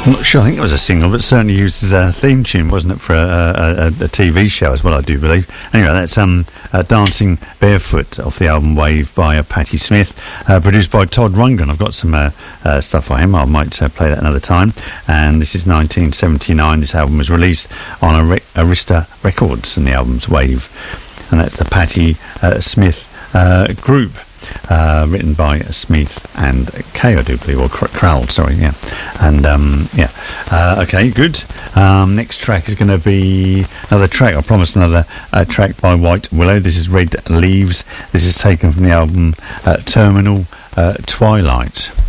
I'm not sure. I think it was a single, but certainly used as a theme tune, wasn't it, for a TV show as well, I do believe. Anyway, that's Dancing Barefoot off the album Wave by Patti Smith, produced by Todd Rundgren. I've got some stuff by him. I might play that another time. And this is 1979. This album was released on Arista Records, and the album's Wave. And that's the Patti Smith group. Written by Smith and Kay, I do believe, or Crowell, sorry, yeah. And, okay, good. Next track is going to be another track, I promised another track by White Willow. This is Red Leaves. This is taken from the album Terminal Twilight.